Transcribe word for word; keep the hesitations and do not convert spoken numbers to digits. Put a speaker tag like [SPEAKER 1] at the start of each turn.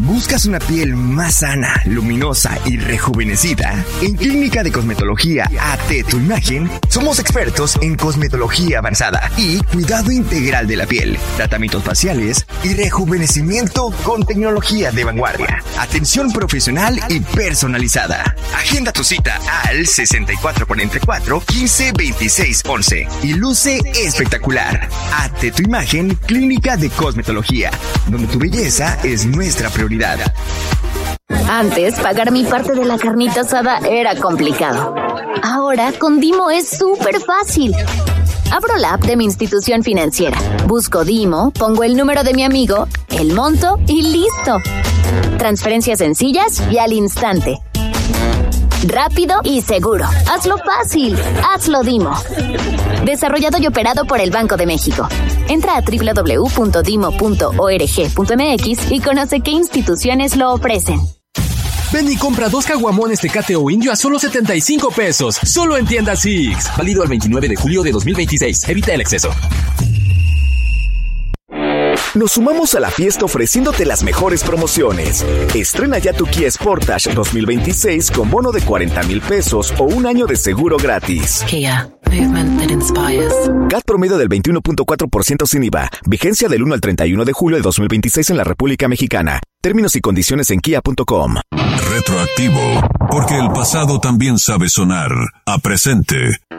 [SPEAKER 1] ¿Buscas una piel más sana, luminosa y rejuvenecida? En Clínica de Cosmetología A T Tu Imagen, somos expertos en cosmetología avanzada y cuidado integral de la piel, tratamientos faciales y rejuvenecimiento con tecnología de vanguardia. Atención profesional y personalizada. Agenda tu cita al sesenta y cuatro cuarenta y cuatro, quince veintiséis once y luce espectacular. A T Tu Imagen, Clínica de Cosmetología, donde tu belleza es nuestra prioridad.
[SPEAKER 2] Antes, pagar mi parte de la carnita asada era complicado. Ahora, con Dimo es súper fácil. Abro la app de mi institución financiera, busco Dimo, pongo el número de mi amigo, el monto y listo. Transferencias sencillas y al instante. Rápido y seguro. Hazlo fácil. Hazlo Dimo. Desarrollado y operado por el Banco de México. Entra a doble u doble u doble u punto dimo punto org punto m x y conoce qué instituciones lo ofrecen.
[SPEAKER 3] Ven y compra dos caguamones Tecate o Indio a solo setenta y cinco pesos. Solo en tiendas Six. Válido al veintinueve de julio de dos mil veintiséis. Evita el exceso.
[SPEAKER 4] Nos sumamos a la fiesta ofreciéndote las mejores promociones. Estrena ya tu Kia Sportage dos mil veintiséis con bono de cuarenta mil pesos o un año de seguro gratis.
[SPEAKER 5] Kia, movement that inspires.
[SPEAKER 4] C A T promedio del veintiuno punto cuatro por ciento sin I V A. Vigencia del uno al treinta y uno de julio de dos mil veintiséis en la República Mexicana. Términos y condiciones en kia punto com.
[SPEAKER 6] Retroactivo, porque el pasado también sabe sonar a presente.